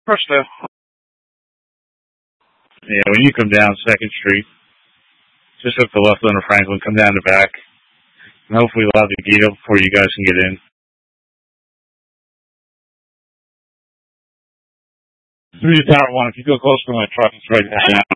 First step. Yeah, when you come down 2nd Street, just up the left end of Franklin, come down the back, and hopefully we'll have the gate up before you guys can get in. Through the Tower 1, if you go close to my truck, it's right down.